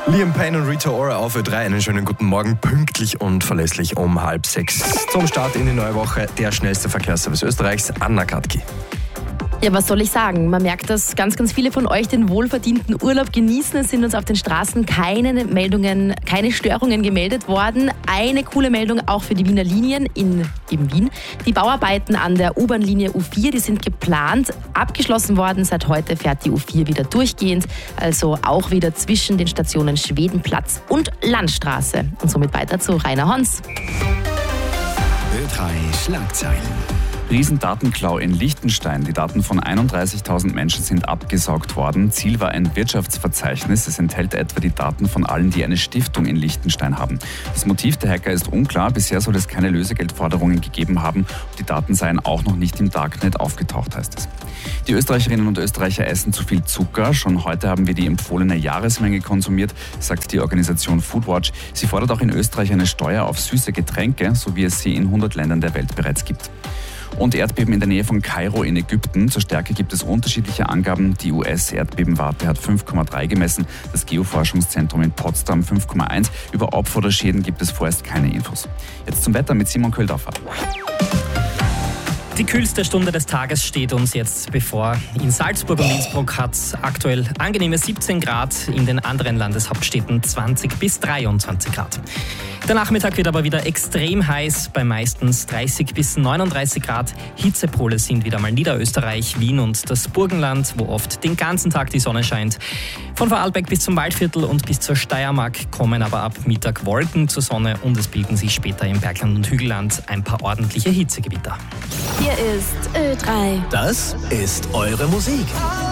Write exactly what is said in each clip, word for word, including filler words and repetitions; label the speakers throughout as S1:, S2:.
S1: Liam Payne und Rita Ora auf Ö drei. Einen schönen guten Morgen, pünktlich und verlässlich um halb sechs. Zum Start in die neue Woche der schnellste Verkehrsservice Österreichs, Anna Katki.
S2: Ja, was soll ich sagen? Man merkt, dass ganz, ganz viele von euch den wohlverdienten Urlaub genießen. Es sind uns auf den Straßen keine Meldungen, keine Störungen gemeldet worden. Eine coole Meldung auch für die Wiener Linien in eben Wien. Die Bauarbeiten an der U-Bahn-Linie U vier, die sind geplant, abgeschlossen worden. Seit heute fährt die U vier wieder durchgehend, also auch wieder zwischen den Stationen Schwedenplatz und Landstraße. Und somit weiter zu Rainer Hons.
S3: Ö drei Schlagzeilen.
S4: Riesendatenklau in Liechtenstein. Die Daten von einunddreißigtausend Menschen sind abgesaugt worden. Ziel war ein Wirtschaftsverzeichnis. Es enthält etwa die Daten von allen, die eine Stiftung in Liechtenstein haben. Das Motiv der Hacker ist unklar. Bisher soll es keine Lösegeldforderungen gegeben haben. Die Daten seien auch noch nicht im Darknet aufgetaucht, heißt es. Die Österreicherinnen und Österreicher essen zu viel Zucker. Schon heute haben wir die empfohlene Jahresmenge konsumiert, sagt die Organisation Foodwatch. Sie fordert auch in Österreich eine Steuer auf süße Getränke, so wie es sie in hundert Ländern der Welt bereits gibt. Und Erdbeben in der Nähe von Kairo in Ägypten. Zur Stärke gibt es unterschiedliche Angaben. Die U S-Erdbebenwarte hat fünf Komma drei gemessen, das Geoforschungszentrum in Potsdam fünf Komma eins. Über Opfer oder Schäden gibt es vorerst keine Infos. Jetzt zum Wetter mit Simon Köldorfer.
S5: Die kühlste Stunde des Tages steht uns jetzt bevor. In Salzburg und Innsbruck hat es aktuell angenehme siebzehn Grad, in den anderen Landeshauptstädten zwanzig bis dreiundzwanzig Grad. Der Nachmittag wird aber wieder extrem heiß, bei meistens dreißig bis neununddreißig Grad. Hitzepole sind wieder mal Niederösterreich, Wien und das Burgenland, wo oft den ganzen Tag die Sonne scheint. Von Vorarlberg bis zum Waldviertel und bis zur Steiermark kommen aber ab Mittag Wolken zur Sonne und es bilden sich später im Bergland und Hügelland ein paar ordentliche Hitzegewitter.
S2: Hier ist Ö drei.
S3: Das ist eure Musik.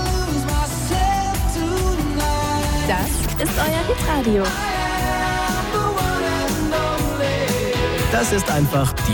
S2: Das ist euer Hitradio.
S3: Das ist einfach die